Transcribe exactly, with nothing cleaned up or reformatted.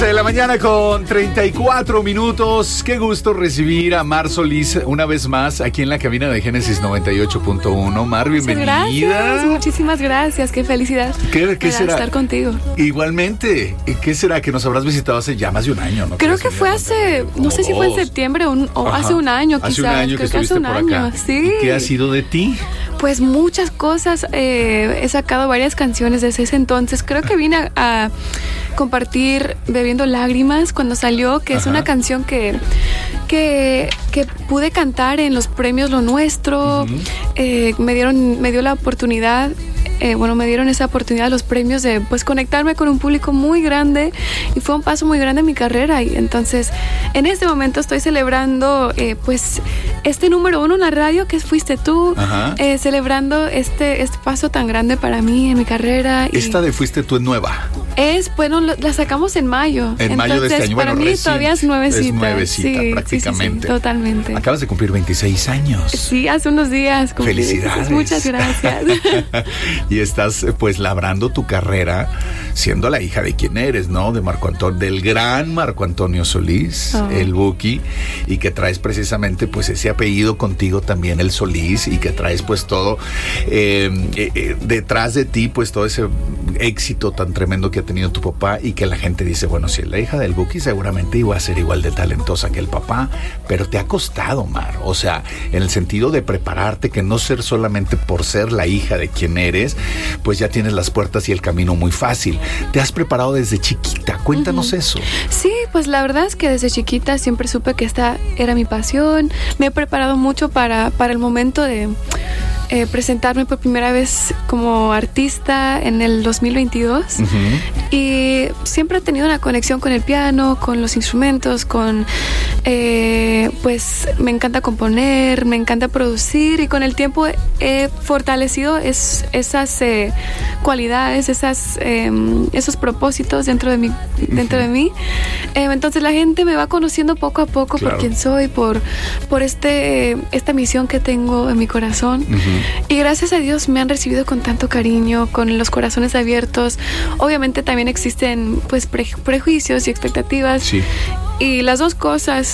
once de la mañana con treinta y cuatro minutos. Qué gusto recibir a Mar Solís una vez más aquí en la cabina de Génesis noventa y ocho punto uno. Mar, bienvenida. Gracias, muchísimas gracias. Qué felicidad. ¿Qué, qué será? Estar contigo. Igualmente. ¿Qué será que nos habrás visitado hace ya más de un año? ¿No? Creo que fue hace, no sé si fue en septiembre o, un, o hace un año quizás. Hace un año que estuviste por acá. Sí. ¿Y qué ha sido de ti? Pues muchas cosas. Eh, he sacado varias canciones desde ese entonces. Creo que vine a, a compartir Bebiendo Lágrimas cuando salió, que Ajá. es una canción que, que, que pude cantar en los premios Lo Nuestro. Uh-huh. eh, me dieron, me dio la oportunidad. Eh, bueno, me dieron esa oportunidad, los premios, de pues conectarme con un público muy grande, y fue un paso muy grande en mi carrera. Y entonces en este momento estoy celebrando eh, pues este número uno en la radio, que fuiste tú, eh, celebrando este, este paso tan grande para mí en mi carrera. Esta de Fuiste Tú es nueva. Es, bueno, la sacamos en mayo. En entonces, mayo de este año. Para bueno, mí recién, todavía es nuevecita. Es nuevecita, sí, prácticamente. Sí, sí, sí, totalmente. Acabas de cumplir veintiséis años. Sí, hace unos días. Cumplí. Felicidades. Muchas gracias. Y estás pues labrando tu carrera siendo la hija de quien eres, ¿no? De Marco Antonio, del gran Marco Antonio Solís, oh. el Buki, y que traes precisamente pues ese apellido contigo también, el Solís, y que traes pues todo eh, eh, detrás de ti, pues todo ese éxito tan tremendo que ha tenido tu papá, y que la gente dice, bueno, si es la hija del Buki seguramente iba a ser igual de talentosa que el papá, pero te ha costado, Mar, o sea, en el sentido de prepararte, que no ser solamente por ser la hija de quien eres, pues ya tienes las puertas y el camino muy fácil. Te has preparado desde chiquita, cuéntanos uh-huh. eso. Sí, pues la verdad es que desde chiquita siempre supe que esta era mi pasión. Me he preparado mucho para, para el momento de eh, presentarme por primera vez como artista en el dos mil veintidós. Uh-huh. Y siempre he tenido una conexión con el piano, con los instrumentos, con eh, pues me encanta componer, me encanta producir, y con el tiempo he fortalecido es, esas eh, cualidades, esas, eh, esos propósitos dentro de mí, dentro uh-huh. de mí. Eh, entonces la gente me va conociendo poco a poco, claro, por quién soy, por, por este, esta misión que tengo en mi corazón. Uh-huh. Y gracias a Dios me han recibido con tanto cariño, con los corazones abiertos. Obviamente también existen pues pre- prejuicios y expectativas. Sí. Y las dos cosas